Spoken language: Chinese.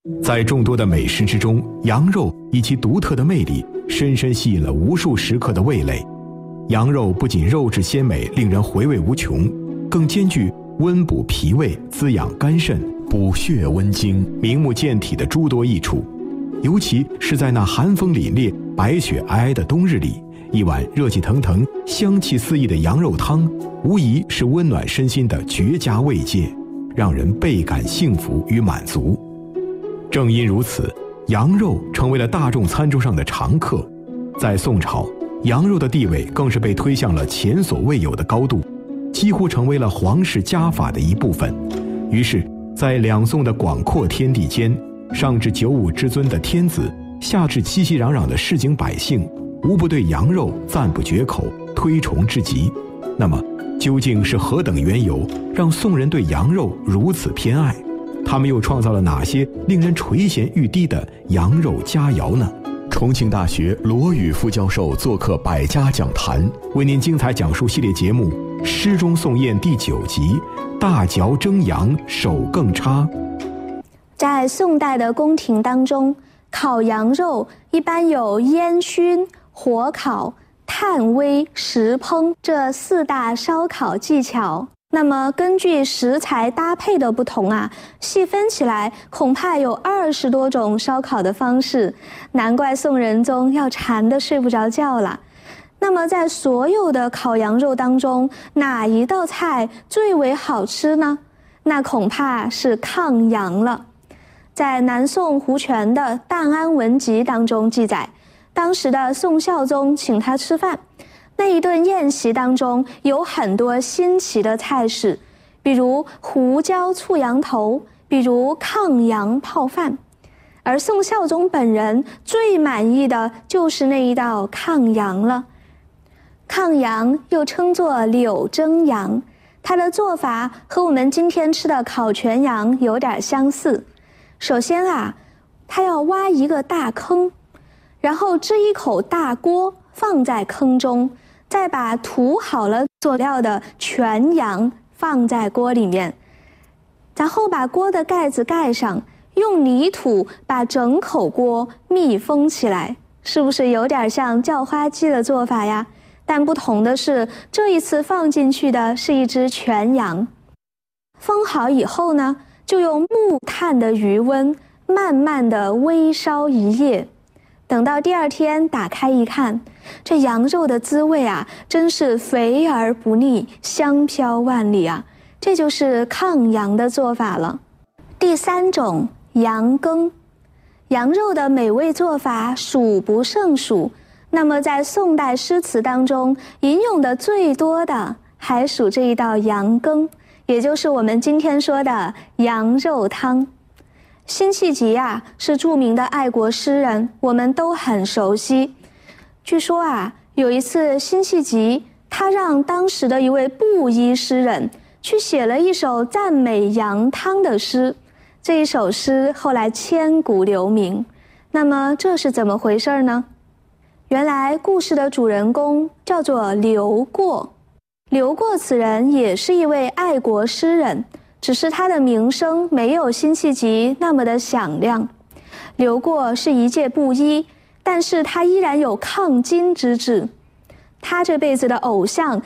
在众多的美食之中，羊肉以其独特的魅力，深深吸引了无数食客的味蕾。羊肉不仅肉质鲜美，令人回味无穷，更兼具温补脾胃、滋养肝肾、补血温经、明目健体的诸多益处。尤其是在那寒风凛冽、白雪皑皑的冬日里，一碗热气腾腾、香气四溢的羊肉汤，无疑是温暖身心的绝佳慰藉，让人倍感幸福与满足。正因如此，羊肉成为了大众餐桌上的常客。在宋朝，羊肉的地位更是被推向了前所未有的高度，几乎成为了皇室家法的一部分。于是，在两宋的广阔天地间，上至九五之尊的天子，下至熙熙攘攘的市井百姓，无不对羊肉赞不绝口，推崇至极。那么，究竟是何等缘由，让宋人对羊肉如此偏爱？他们又创造了哪些令人垂涎欲滴的羊肉佳肴呢？重庆大学罗宇副教授做客百家讲坛，为您精彩讲述系列节目《诗中宋宴》第9集《大嚼蒸羊手更差》。 在宋代的宫廷当中，烤羊肉一般有烟熏、火烤、炭煨、石烹这4大烧烤技巧。那么根据食材搭配的不同啊，细分起来恐怕有20多种烧烤的方式，难怪宋仁宗要馋得睡不着觉了。那么在所有的烤羊肉当中，哪一道菜最为好吃呢？那恐怕是炕羊了。在南宋胡铨的《档案文集》当中记载，当时的宋孝宗请他吃饭，那一顿宴席当中有很多新奇的菜式，比如胡椒醋羊头，比如炕羊泡饭。而宋孝宗本人最满意的就是那一道炕羊了。炕羊又称作柳蒸羊，它的做法和我们今天吃的烤全羊有点相似。首先啊，它要挖一个大坑，然后支一口大锅放在坑中，再把涂好了佐料的全羊放在锅里面，然后把锅的盖子盖上，用泥土把整口锅密封起来。是不是有点像叫花鸡的做法呀？但不同的是，这一次放进去的是一只全羊。封好以后呢，就用木炭的余温慢慢的微烧一夜，等到第2天打开一看，这羊肉的滋味啊，真是肥而不腻，香飘万里啊！这就是炕羊的做法了。第3种，羊羹。羊肉的美味做法数不胜数，那么在宋代诗词当中引用的最多的还属这一道羊羹，也就是我们今天说的羊肉汤。辛弃疾啊，是著名的爱国诗人，我们都很熟悉。据说啊，有一次辛弃疾他让当时的一位布衣诗人去写了一首赞美羊汤的诗，这一首诗后来千古留名。那么这是怎么回事呢？原来故事的主人公叫做刘过，刘过此人也是一位爱国诗人，只是他的名声没有辛弃疾那么的响亮。刘过是一介布衣，但是他依然有抗金之志。他这辈子的偶像